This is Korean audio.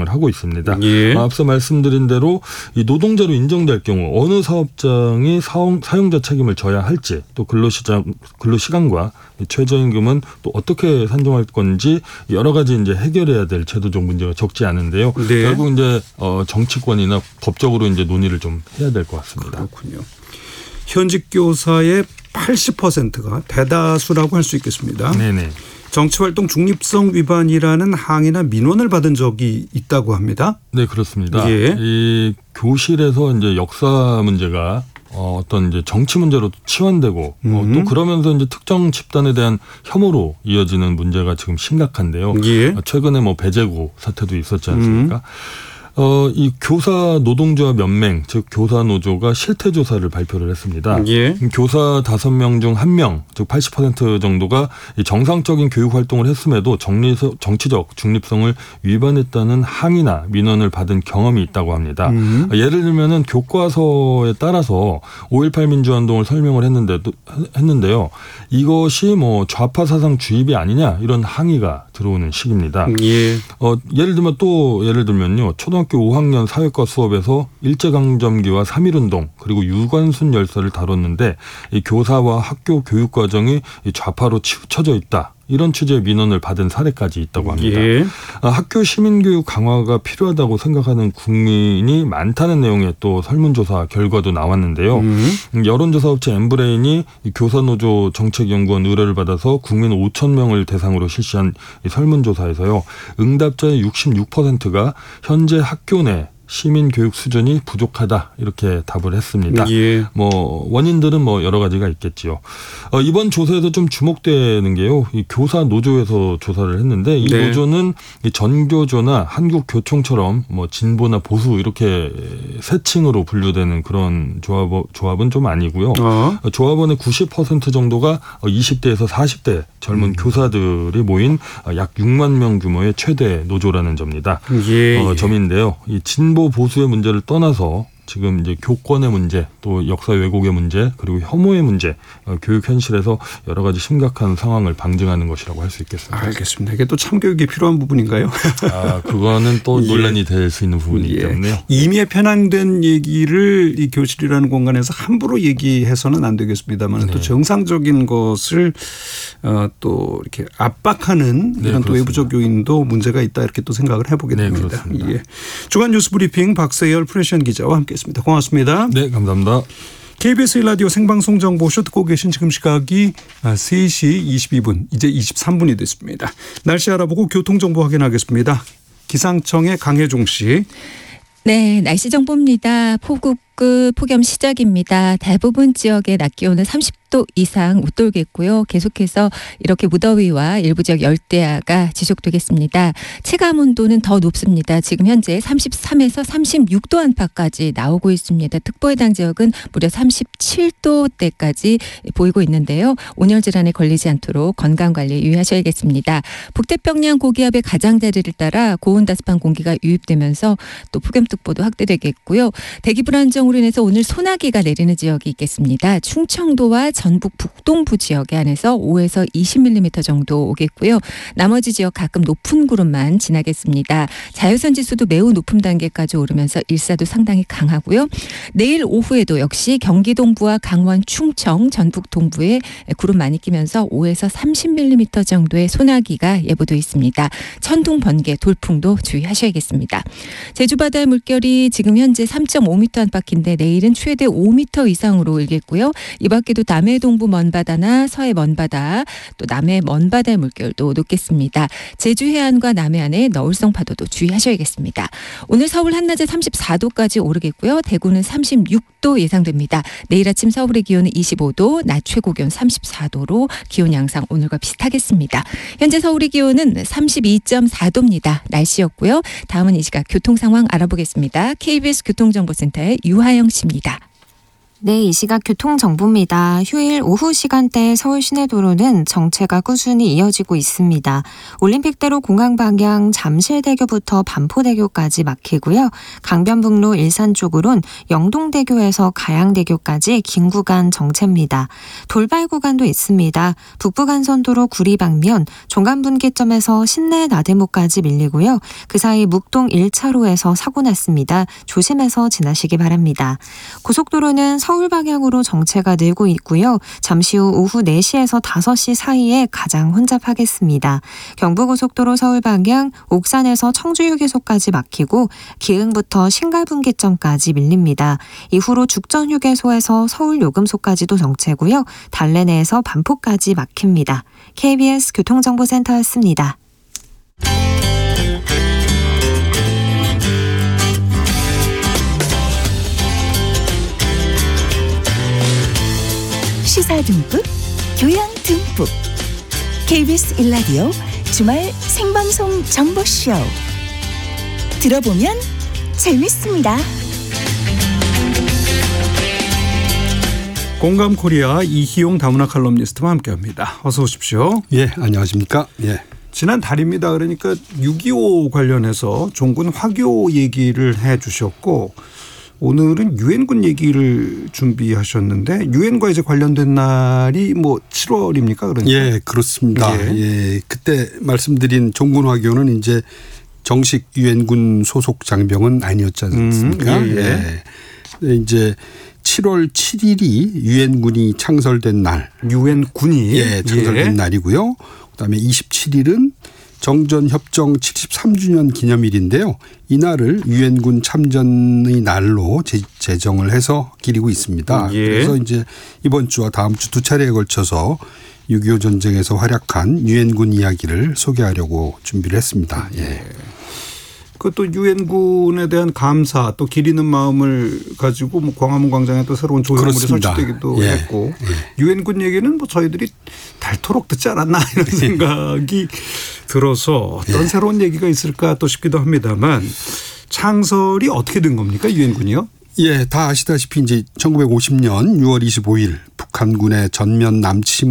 주장을 하고 있습니다. 예. 앞서 말씀드린 대로 이 노동자로 인정될 경우 어느 사업장이 사용자 책임을 져야 할지, 또 근로시간과 최저임금은 또 어떻게 산정할 건지 여러 가지 이제 해결해야 될 제도적 문제가 적지 않은데요. 네. 결국 이제 정치권이나 법적으로 이제 논의를 좀 해야 될 것 같습니다. 그렇군요. 현직 교사의 80%가 대다수라고 할 수 있겠습니다. 네네. 정치활동 중립성 위반이라는 항의나 민원을 받은 적이 있다고 합니다. 네, 그렇습니다. 예. 이 교실에서 이제 역사 문제가 어떤 이제 정치 문제로 치환되고 또 그러면서 이제 특정 집단에 대한 혐오로 이어지는 문제가 지금 심각한데요. 예. 최근에 뭐 배제고 사태도 있었지 않습니까? 이 교사 노동조합 연맹, 즉 교사노조가 실태조사를 발표를 했습니다. 예. 교사 5명 중 1명, 즉 80% 정도가 정상적인 교육 활동을 했음에도 정치적 중립성을 위반했다는 항의나 민원을 받은 경험이 있다고 합니다. 예를 들면은 교과서에 따라서 5.18 민주화운동을 설명을 했는데요. 이것이 뭐 좌파 사상 주입이 아니냐 이런 항의가 들어오는 시기입니다. 예. 예를 들면요. 초등학교 5학년 사회과 수업에서 일제강점기와 3.1운동 그리고 유관순 열사를 다뤘는데 이 교사와 학교 교육과정이 좌파로 치우쳐져 있다. 이런 취지의 민원을 받은 사례까지 있다고 합니다. 예. 학교 시민교육 강화가 필요하다고 생각하는 국민이 많다는 내용의 또 설문조사 결과도 나왔는데요. 여론조사 업체 엠브레인이 교사노조 정책연구원 의뢰를 받아서 국민 5천 명을 대상으로 실시한 이 설문조사에서요. 응답자의 66%가 현재 학교 내 시민 교육 수준이 부족하다 이렇게 답을 했습니다. 예. 뭐 원인들은 뭐 여러 가지가 있겠지요. 이번 조사에서 좀 주목되는 게요. 이 교사 노조에서 조사를 했는데 이 네. 노조는 이 전교조나 한국교총처럼 뭐 진보나 보수 이렇게 세 층으로 분류되는 그런 조합은 좀 아니고요. 조합원의 90% 정도가 20대에서 40대 젊은 교사들이 모인 약 6만 명 규모의 최대 노조라는 점입니다. 예. 점인데요. 이 진보 보수의 문제를 떠나서 지금 이제 교권의 문제, 또 역사 왜곡의 문제, 그리고 혐오의 문제, 교육 현실에서 여러 가지 심각한 상황을 방증하는 것이라고 할 수 있겠습니다. 알겠습니다. 이게 또 참교육이 필요한 부분인가요? 그거는 또 논란이 될 수 있는 부분이기 때문에요. 임의에 편향된 얘기를 이 교실이라는 공간에서 함부로 얘기해서는 안 되겠습니다만 또 정상적인 것을 또 이렇게 압박하는 이런 또 외부적 요인도 문제가 있다 이렇게 또 생각을 해보게 됩니다. 예. 주간 뉴스 브리핑 박세열 프레시안 기자와 함께했습니다. 고맙습니다. 네, 감사합니다. KBS 라디오 생방송 정보쇼 듣고 계신 지금 시각이 3시 22분 이제 23분이 됐습니다. 날씨 알아보고 교통정보 확인하겠습니다. 기상청의 강혜종 씨. 네, 날씨 정보입니다. 폭우급 폭염 시작입니다. 대부분 지역의 낮 기온은 30도 이상 웃돌겠고요. 계속해서 이렇게 무더위와 일부 지역 열대야가 지속되겠습니다. 체감 온도는 더 높습니다. 지금 현재 33에서 36도 안팎까지 나오고 있습니다. 특보 해당 지역은 무려 37도대까지 보이고 있는데요. 온열 질환에 걸리지 않도록 건강관리 유의하셔야겠습니다. 북태평양 고기압의 가장자리를 따라 고온다습한 공기가 유입되면서 또 폭염특보도 확대되겠고요. 대기 불안정으로 인해서 오늘 소나기가 내리는 지역이 있겠습니다. 충청도와 전북 북동부 지역에 한해서 5에서 20mm 정도 오겠고요. 나머지 지역 가끔 높은 구름만 지나겠습니다. 자외선 지수도 매우 높음 단계까지 오르면서 일사도 상당히 강하고요. 내일 오후에도 역시 경기 동부와 강원, 충청, 전북 동부에 구름 많이 끼면서 5에서 30mm 정도의 소나기가 예보돼 있습니다. 천둥, 번개, 돌풍도 주의하셔야겠습니다. 제주 바다의 물결이 지금 현재 3.5m 안팎인데 내일은 최대 5m 이상으로 일겠고요. 이 밖에도 남해 동부 먼바다나 서해 먼바다 또 남해 먼바다의 물결도 높겠습니다. 제주 해안과 남해안의 너울성 파도도 주의하셔야겠습니다. 오늘 서울 한낮에 34도까지 오르겠고요. 대구는 36도 예상됩니다. 내일 아침 서울의 기온은 25도, 낮 최고 기온 34도로 기온 양상 오늘과 비슷하겠습니다. 현재 서울의 기온은 32.4도입니다. 날씨였고요. 다음은 이 시각 교통 상황 알아보겠습니다. KBS 교통정보센터의 유하영 씨입니다. 네, 이 시각 교통정보입니다. 휴일 오후 시간대 서울 시내도로는 정체가 꾸준히 이어지고 있습니다. 올림픽대로 공항 방향 잠실대교부터 반포대교까지 막히고요. 강변북로 일산 쪽으론 영동대교에서 가양대교까지 긴 구간 정체입니다. 돌발 구간도 있습니다. 북부간선도로 구리 방면 종간분기점에서 신내 나대모까지 밀리고요. 그 사이 묵동 1차로에서 사고 났습니다. 조심해서 지나시기 바랍니다. 고속도로는 서울 방향으로 정체가 늘고 있고요. 잠시 후 오후 4시에서 5시 사이에 가장 혼잡하겠습니다. 경부고속도로 서울 방향 옥산에서 청주휴게소까지 막히고 기흥부터 신갈분기점까지 밀립니다. 이후로 죽전휴게소에서 서울 요금소까지도 정체고요. 달래내에서 반포까지 막힙니다. KBS 교통정보센터였습니다. 시사 듬뿍, 교양 듬뿍. KBS 1라디오 주말 생방송 정보쇼. 들어보면 재밌습니다. 공감코리아 이희용 다문화 칼럼니스트와 함께합니다. 어서 오십시오. 예, 안녕하십니까. 예. 지난 달입니다. 그러니까 6.25 관련해서 종군 화교 얘기를 해 주셨고 오늘은 유엔군 얘기를 준비하셨는데 유엔과 이제 관련된 날이 뭐 7월입니까? 그러니까. 예, 그렇습니다. 예. 그때 말씀드린 종군 화교는 이제 정식 유엔군 소속 장병은 아니었지 않습니까? 예. 이제 7월 7일이 유엔군이 창설된 날. 유엔군이 창설된 날이고요. 그다음에 27일은 정전협정 73주년 기념일인데요. 이날을 유엔군 참전의 날로 제정을 해서 기리고 있습니다. 그래서 이제 이번 주와 다음 주 두 차례에 걸쳐서 6.25 전쟁에서 활약한 유엔군 이야기를 소개하려고 준비를 했습니다. 예. 그것도 유엔군에 대한 감사 또 기리는 마음을 가지고 뭐 광화문 광장에 또 새로운 조형물이 설치되기도 했고 유엔군 얘기는 뭐 저희들이 닳도록 듣지 않았나 이런 생각이 들어서 어떤 새로운 얘기가 있을까 또 싶기도 합니다만 창설이 어떻게 된 겁니까 유엔군이요? 예, 다 아시다시피 이제 1950년 6월 25일 북한군의 전면 남침